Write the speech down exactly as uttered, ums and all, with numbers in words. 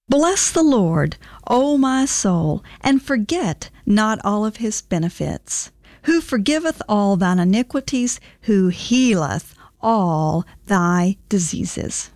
Bless the Lord, O my soul, and forget not all of his benefits, who forgiveth all thine iniquities, who healeth all thy diseases.